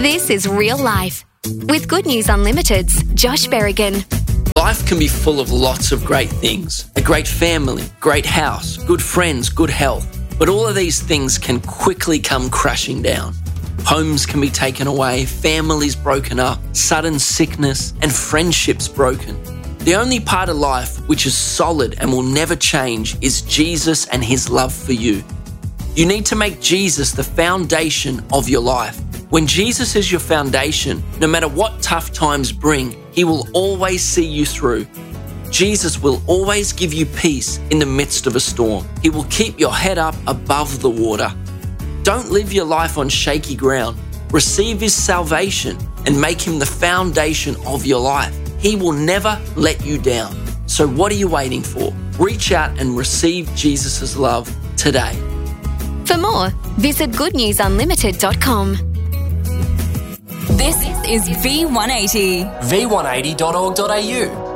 This is Real Life with Good News Unlimited's Josh Berrigan. Life can be full of lots of great things. A great family, great house, good friends, good health. But all of these things can quickly come crashing down. Homes can be taken away, families broken up, sudden sickness, and friendships broken. The only part of life which is solid and will never change is Jesus and his love for you. You need to make Jesus the foundation of your life. When Jesus is your foundation, no matter what tough times bring, he will always see you through. Jesus will always give you peace in the midst of a storm. He will keep your head up above the water. Don't live your life on shaky ground. Receive his salvation and make him the foundation of your life. He will never let you down. So what are you waiting for? Reach out and receive Jesus' love today. For more, visit goodnewsunlimited.com. This is V180. v180.org.au